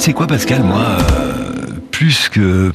sais quoi, Pascal, moi, plus que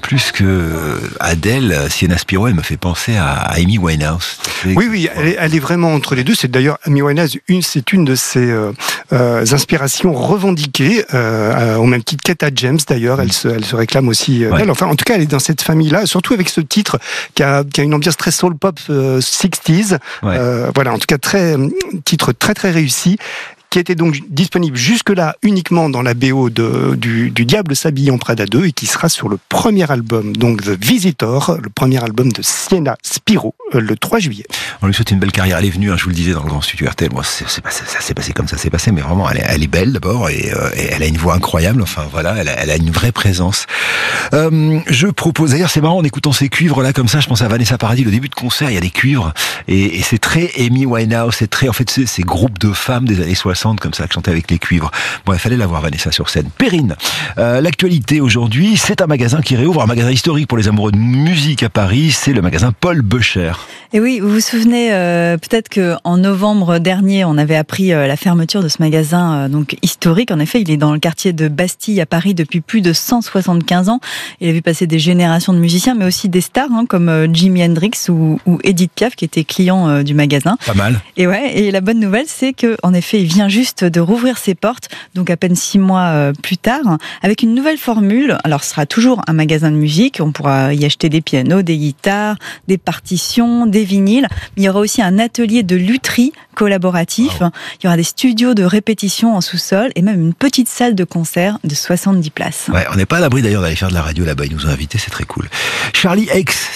Adele, Sienna Spiro, elle me fait penser à Amy Winehouse. Oui, elle est vraiment entre les deux. C'est d'ailleurs Amy Winehouse, c'est une de ses inspirations revendiquées, au même titre qu'Etta James d'ailleurs. Elle se réclame aussi d'elle. Enfin, en tout cas, elle est dans cette famille-là, surtout avec ce titre qui a une ambiance très soul pop 60s. Voilà, en tout cas, titre très très réussi, qui était donc disponible jusque-là uniquement dans la BO du Diable s'habille en Prada 2 et qui sera sur le premier album, donc The Visitor, le premier album de Sienna Spiro, le 3 juillet. On lui souhaite une belle carrière. Elle est venue, je vous le disais, dans le grand studio RTL. Moi, ça s'est passé comme ça s'est passé, mais vraiment, elle est belle d'abord et elle a une voix incroyable. Enfin voilà, elle a une vraie présence. Je propose, d'ailleurs, c'est marrant en écoutant ces cuivres là comme ça. Je pense à Vanessa Paradis. Le début de concert, il y a des cuivres et c'est très Amy Winehouse. C'est très, en fait, ces groupes de femmes des années 60 comme ça, qui chantaient avec les cuivres. Bon, il fallait la voir, Vanessa, sur scène. Perrine, l'actualité aujourd'hui, c'est un magasin qui réouvre, un magasin historique pour les amoureux de musique à Paris, c'est le magasin Paul Beucher. Et oui, vous vous souvenez peut-être qu'en novembre dernier, on avait appris la fermeture de ce magasin donc historique. En effet, il est dans le quartier de Bastille à Paris depuis plus de 175 ans. Il a vu passer des générations de musiciens, mais aussi des stars comme Jimi Hendrix ou Edith Piaf, qui étaient clients du magasin. Pas mal. Et la bonne nouvelle, c'est qu'en effet, il vient juste de rouvrir ses portes, donc à peine 6 mois plus tard, avec une nouvelle formule. Alors, ce sera toujours un magasin de musique. On pourra y acheter des pianos, des guitares, des partitions, des vinyles. Mais il y aura aussi un atelier de lutherie collaboratif. Wow. Il y aura des studios de répétition en sous-sol et même une petite salle de concert de 70 places. Ouais, on n'est pas à l'abri d'ailleurs d'aller faire de la radio là-bas. Ils nous ont invités, c'est très cool. Charlie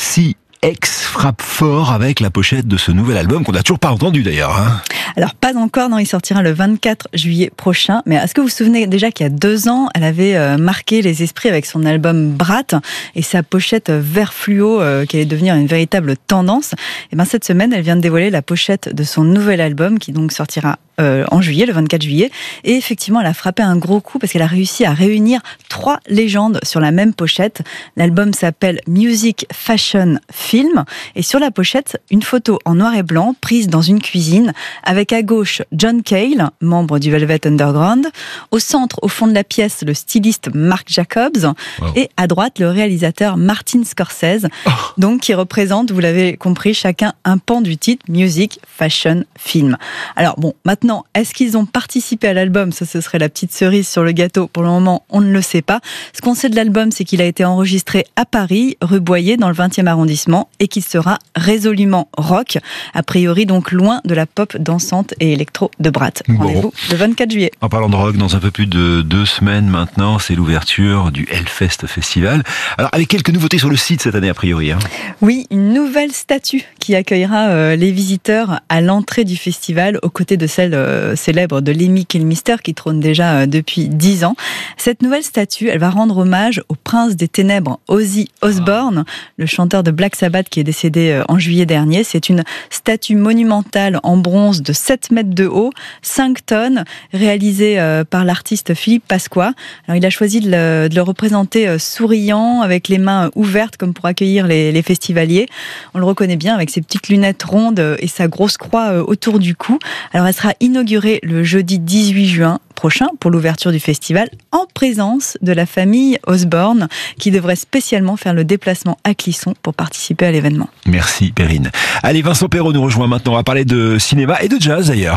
X frappe fort avec la pochette de ce nouvel album qu'on n'a toujours pas entendu d'ailleurs. Alors pas encore, non, il sortira le 24 juillet prochain. Mais est-ce que vous vous souvenez déjà qu'il y a 2 ans, elle avait marqué les esprits avec son album Brat et sa pochette vert fluo qui allait devenir une véritable tendance. Et bien cette semaine, elle vient de dévoiler la pochette de son nouvel album qui donc sortira en juillet, le 24 juillet. Et effectivement, elle a frappé un gros coup parce qu'elle a réussi à réunir 3 légendes sur la même pochette. L'album s'appelle Music, Fashion, Film. Et sur la pochette, une photo en noir et blanc prise dans une cuisine avec à gauche John Cale, membre du Velvet Underground. Au centre, au fond de la pièce, le styliste Marc Jacobs. Wow. Et à droite, le réalisateur Martin Scorsese. Donc, qui représente, vous l'avez compris, chacun un pan du titre Music, Fashion, Film. Alors bon, maintenant, est-ce qu'ils ont participé à l'album ? Ça, ce serait la petite cerise sur le gâteau. Pour le moment, on ne le sait pas. Ce qu'on sait de l'album, c'est qu'il a été enregistré à Paris, rue Boyer, dans le 20e arrondissement, et qu'il sera résolument rock. A priori, donc loin de la pop dansante et électro de Brat. Rendez-vous le 24 juillet. En parlant de rock, dans un peu plus de 2 semaines maintenant, c'est l'ouverture du Hellfest Festival. Alors, avec quelques nouveautés sur le site cette année, a priori. Oui, une nouvelle statue qui accueillera les visiteurs à l'entrée du festival, aux côtés de celle célèbre de Lemmy Kilmister qui trône déjà depuis 10 ans. Cette nouvelle statue, elle va rendre hommage au prince des ténèbres, Ozzy Osbourne, le chanteur de Black Sabbath qui est décédé en juillet dernier. C'est une statue monumentale en bronze de 7 mètres de haut, 5 tonnes, réalisée par l'artiste Philippe Pasqua. Alors, il a choisi de le représenter souriant, avec les mains ouvertes comme pour accueillir les festivaliers. On le reconnaît bien avec ses petites lunettes rondes et sa grosse croix autour du cou. Alors, elle sera inaugurée le jeudi 18 juin prochain pour l'ouverture du festival en présence de la famille Osbourne qui devrait spécialement faire le déplacement à Clisson pour participer à l'événement. Merci Perrine. Allez, Vincent Perrault nous rejoint maintenant. On va parler de cinéma et de jazz d'ailleurs.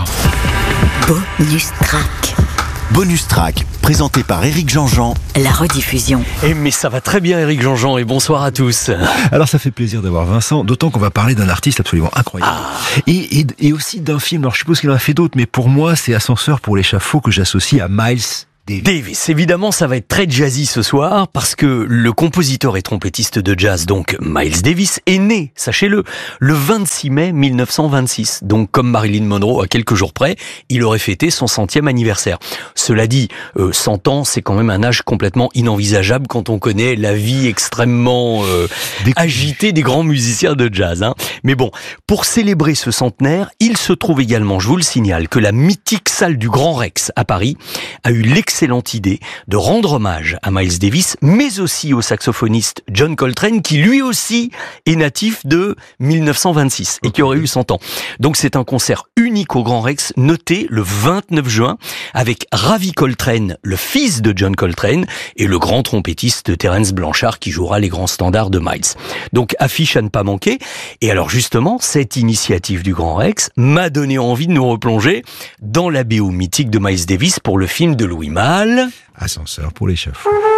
Bonus track. Bonus track, présenté par Éric Jean-Jean. La rediffusion. Mais ça va très bien, Éric Jean-Jean, et bonsoir à tous. Alors ça fait plaisir d'avoir Vincent, d'autant qu'on va parler d'un artiste absolument incroyable. Et aussi d'un film, alors je suppose qu'il en a fait d'autres, mais pour moi c'est Ascenseur pour l'échafaud que j'associe à Miles Davis. Évidemment, ça va être très jazzy ce soir parce que le compositeur et trompettiste de jazz, donc Miles Davis, est né, sachez-le, le 26 mai 1926. Donc, comme Marilyn Monroe, à quelques jours près, il aurait fêté son 100e anniversaire. Cela dit, 100 ans, c'est quand même un âge complètement inenvisageable quand on connaît la vie extrêmement agitée des grands musiciens de jazz. Mais bon, pour célébrer ce centenaire, il se trouve également, je vous le signale, que la mythique salle du Grand Rex à Paris a eu l'excellent l'excellente idée de rendre hommage à Miles Davis, mais aussi au saxophoniste John Coltrane, qui lui aussi est natif de 1926 et qui aurait eu 100 ans. Donc c'est un concert unique au Grand Rex, noté le 29 juin, avec Ravi Coltrane, le fils de John Coltrane, et le grand trompettiste Terence Blanchard, qui jouera les grands standards de Miles. Donc affiche à ne pas manquer. Et alors justement, cette initiative du Grand Rex m'a donné envie de nous replonger dans la BO mythique de Miles Davis pour le film de Louis Malle. Ascenseur pour les chefs.